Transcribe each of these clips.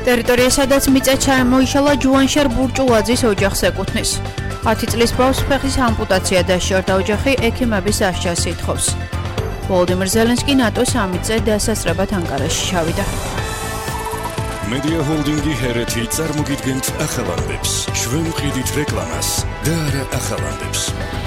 ტერიტორია, სადაც მიწა ჩამოიშალა ჯუანშარ ბურჭულაძის ოჯახს ეკუთვნის. 10 წლის ბავშვს ფეხის ამპუტაცია დასჭირდა, ოჯახი ექიმების დასჯას ითხოვს. ვოლოდიმირ ზელენსკი ნატოს სამიტზე დასასწრებად ანკარაში ჩავიდა. Media Holdingi ჰერეთი წარმოგიდგენთ ახალამდებს. ჩვენ ვყიდით რეკლამას და არა ახალამდებს.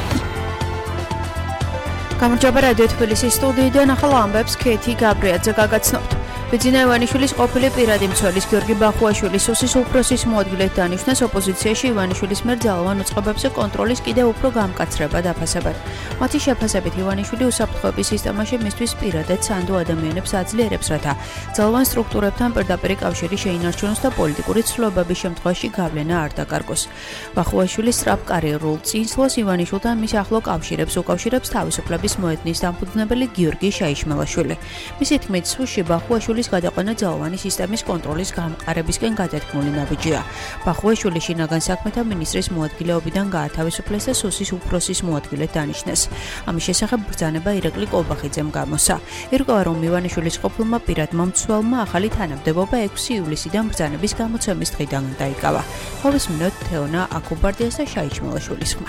გამარჯობა რადიო თბილისის სტუდიიდან ახალ ამბებს ქეთი გაბრიაძე გაგაცნობთ. ბიძინა ივანიშვილის ყოფილი პირადი მცველის გიორგი ბახუაშვილის სუსის უფროსის მოადგილედ დანიშნეს ოპოზიციაში ივანიშვილის მიერ ძალოვან უწყებებზე კონტროლის კიდევ უფრო გამკაცრება დაფასებად. მათი შეფასებით ივანიშვილი უსაფრთხოების სისტემაში მისთვის პირადად სანდო ადამიანებს აძლიერებს, რათა ძალოვან სტრუქტურებთან პირდაპირი კავშირი შეინარჩუნოს და პოლიტიკური ცვლილებების შემთხვევაში გავლენა არ დაკარგოს. ბახუაშვილის სწრაფ კარიერულ წინსვლას ივანიშვილთან მის ახლო კავშირებს უკავშირებს თავისუფლების მოედნის დამფუძნებელი გიორგი შაიშმელაშვილი. მისი თქმით, სუსში ბახუაშვილის გადაყვანა ძალოვანი სისტემის კონტროლის გამყარებისკენ გადათქმული ნაბიჯია. ბახუაშვილი შინაგან საქმეთა მინისტრის მოადგილეობიდან გაათავისუფლეს და სუსის უფროსის მოადგილედ დანიშნეს. ამის შესახებ ბრძანება ირაკლი კობახიძემ გამოსცა. ირკვევა, რომ ივანიშვილის ყოფილმა პირადმა მცველმა ახალი თანამდებობა 6 ივლისიდან ბრძანების გამოცემის დღიდან დაიკავა. მოვისმინოთ თეონა აკუბარდიას და შაიჩმელაშვილის ხმა.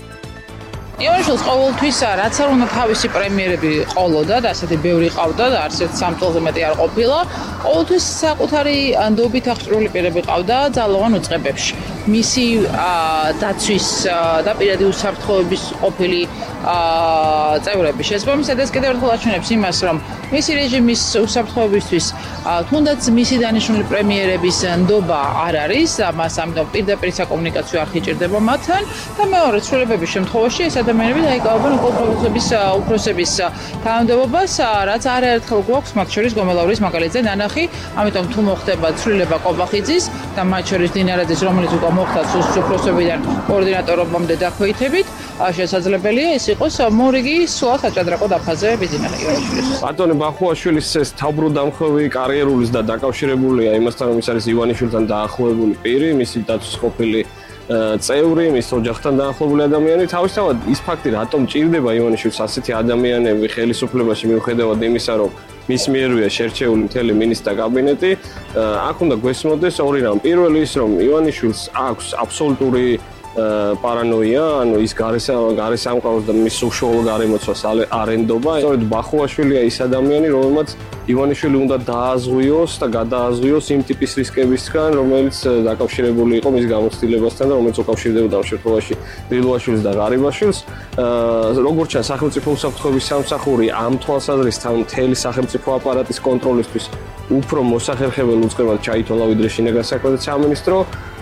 ივანიშვილს ყოველთვის რაც არ უნდა თავისი პრემიერები ყოლოდა და ასეთი ბევრი ყავდა და არც ერთ 3 წელზე მეტი არ ყოფილა. ყოველთვის საკუთარი ანდობით აღჭურვილი პირები ყავდა ძალოვან უწყებებში. მისი დაცვის და პირადი უსაფრთხოების ყოფილი წევრები შესაბამისად ეს კიდევ ერთხელ აჩვენებს იმას, რომ მისი რეჟიმის უსაფრთხოებისთვის თუნდაც მისი დანიშნული პრემიერების ნდობა არ არის, მას ამიტომ პირდაპირ საკომუნიკაციო არხი ჭირდება მათთან და მეორე ცვლილებების შემთხვევაში ეს ადამიანები დაიკავებენ უფროსების თანამდებობას, რაც არაერთხელ გვაქვს მათ შორის გომელაურის მაგალითზე ნანახი, ამიტომ თუ მოხდება ცვლილება კობახიძის და მათ შორის დინარაძის, რომელიც უკვე მოხდა სუსის უფროსებიდან კოორდინატორობამდე დაქვეითებით, შესაძლებელია ეს იყოს მორიგი სულა საჭადრაკო დაფაზე ბიძინა ივანიშვილის. ბატონი ბახუაშვილის ეს თავბრუდამხვევი კარიერულის და დაკავშირებულია იმასთან, რომ ის არის ივანიშვილთან დაახლოებული პირი, მისი დაცვის ყოფილი წევრი, მის ოჯახთან დაახლოებული ადამიანი. თავისთავად ის ფაქტი, რატომ ჭირდება ივანიშვილს ასეთი ადამიანები ხელისუფლებაში, მიუხედავად იმისა, რომ მის მიერვეა შერჩეული მთელი მინისტრთა კაბინეტი, აქ უნდა გვესმოდეს ორი რამ. პირველი ის, რომ ივანიშვილს აქვს აბსოლუტური პარანოია, ანუ ის გარესამყაროს და მის უშუალო გარემოცვას არ ენდობა. სწორედ ბახუაშვილია ის ადამიანი, რომელმაც ივანიშვილი უნდა დააზღვიოს და გადააზღვიოს იმ ტიპის რისკებისგან, რომელიც დაკავშირებული იყო მის გამოცდილებასთან და რომელიც უკავშირდებოდა ამ შემთხვევაში დილუაშვილს და ღარიბაშვილს. როგორც ჩანს, სახელმწიფო უსაფრთხოების სამსახური ამ თვალსაზრისით მთელი სახელმწიფო აპარატის კონტროლისთვის უფრო მოსახერხებელ უწყებად ჩაითვალა, ვიდრე შინაგან საქმეთა სამინისტრო.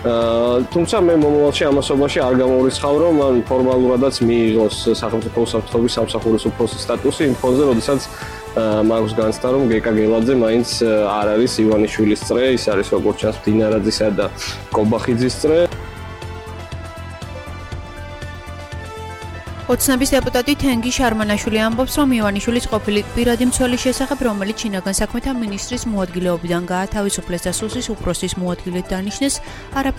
თუმცა მე მომავალში ამასობაში არ გამორიცხავ, რომ მან ფორმალურადაც მიიღოს სახელმწიფო უსაფრთხოების სამსახურის უფროსის სტატუსი იმ ფონზე, როდესაც მაქვს განცდა, რომ გეკა გელაძე მაინც არ არის ივანიშვილის წრე, ის არის როგორც ჩანს დინარაძისა და კობახიძის წრე. ოცნების დეპუტატი თენგი შარმანაშვილი ამბობს, რომ ივანიშვილის ყოფილი პირადი მცველის შესახებ, რომელიც შინაგან საქმეთა მინისტრის მოადგილეობიდან გაათავისუფლეს და სუსის უფროსის მოადგილედ დანიშნეს,